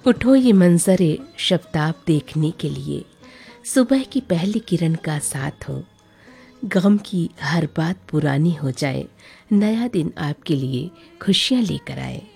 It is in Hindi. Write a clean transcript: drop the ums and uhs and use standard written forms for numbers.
उठो ये मंजरे शफ्ताब देखने के लिए, सुबह की पहली किरण का साथ हो। गम की हर बात पुरानी हो जाए, नया दिन आपके लिए खुशियाँ लेकर आए।